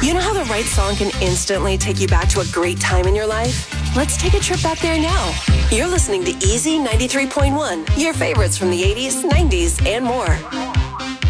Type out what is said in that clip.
You know how the right song can instantly take you back to a great time in your life? Let's take a trip back there now. You're listening to Easy 93.1, your favorites from the 80s, 90s, and more.